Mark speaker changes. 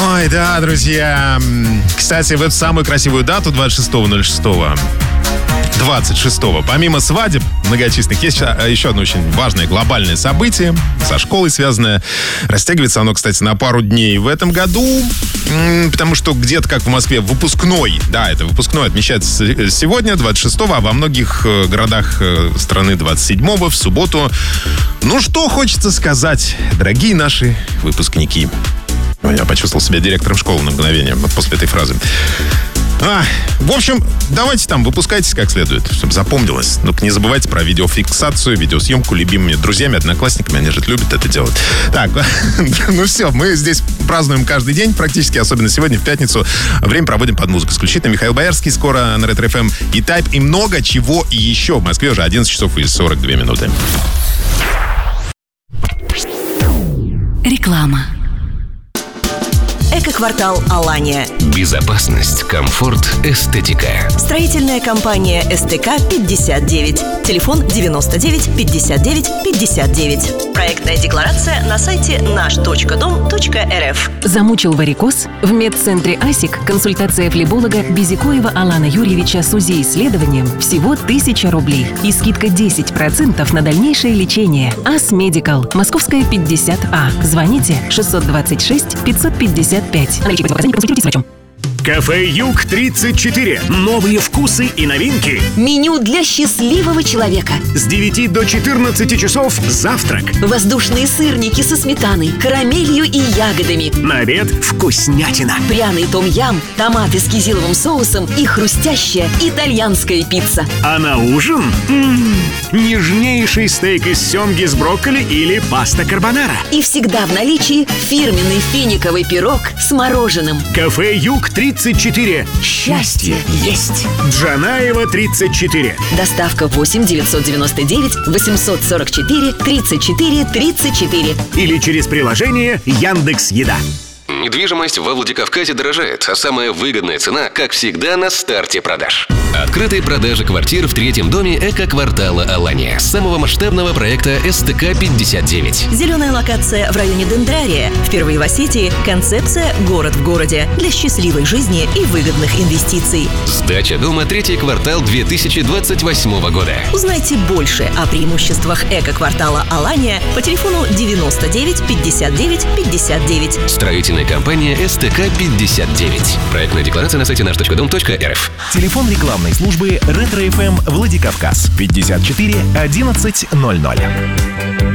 Speaker 1: Ой, да, друзья. Кстати, в эту самую красивую дату, 26-го, помимо свадеб многочисленных, есть еще одно очень важное глобальное событие, со школой связанное. Растягивается оно, кстати, на пару дней в этом году, потому что где-то, как в Москве, выпускной, да, это выпускной отмечается сегодня, 26-го, а во многих городах страны 27-го, в субботу. Ну, что хочется сказать, дорогие наши выпускники. Я почувствовал себя директором школы на мгновение вот после этой фразы. В общем, давайте там выпускайтесь как следует, чтобы запомнилось. Ну-ка, не забывайте про видеофиксацию, видеосъемку любимыми друзьями, одноклассниками. Они же любят это делать. Так, ну все, мы здесь празднуем каждый день практически, особенно сегодня, в пятницу. Время проводим под музыку. Исключительно Михаил Боярский скоро на Ретро ФМ и Type, и много чего еще. В Москве уже 11 часов и 42 минуты.
Speaker 2: Реклама. Эко-квартал Алания.
Speaker 3: Безопасность, комфорт, эстетика.
Speaker 2: Строительная компания СТК-59. Телефон 99 59 59. Проектная декларация на сайте наш.дом.рф.
Speaker 4: Замучил варикоз? В медцентре АСИК консультация флеболога Безикоева Алана Юрьевича с УЗИ-исследованием всего 1000 рублей и скидка 10% на дальнейшее лечение. АС Медикал. Московская, 50А. Звоните 626 555. Консультируйтесь с врачом.
Speaker 5: Кафе Юг-34. Новые вкусы и новинки.
Speaker 6: Меню для счастливого человека.
Speaker 5: С 9 до 14 часов завтрак.
Speaker 6: Воздушные сырники со сметаной, карамелью и ягодами.
Speaker 5: На обед вкуснятина.
Speaker 6: Пряный том-ям, томаты с кизиловым соусом и хрустящая итальянская пицца.
Speaker 5: А на ужин нежнейший стейк из семги с брокколи или паста карбонара.
Speaker 6: И всегда в наличии фирменный финиковый пирог с мороженым.
Speaker 5: Кафе Юг-34. Счастье есть. Джанаева, 34.
Speaker 6: Доставка 8 999 844 34 34.
Speaker 5: Или через приложение Яндекс.Еда.
Speaker 3: Недвижимость во Владикавказе дорожает, а самая выгодная цена, как всегда, на старте продаж. Открытые продажи квартир в третьем доме эко-квартала Алания. Самого масштабного проекта СТК-59.
Speaker 2: Зеленая локация в районе Дендрария. Впервые в Осетии концепция «Город в городе» для счастливой жизни и выгодных инвестиций.
Speaker 3: Сдача дома третий квартал 2028 года.
Speaker 2: Узнайте больше о преимуществах эко-квартала Алания по телефону 99 59 59.
Speaker 3: Строительная компания СТК-59. Проектная декларация на сайте наш.дом.рф.
Speaker 7: Телефон рекламной службы Ретро ФМ Владикавказ 54 11 00.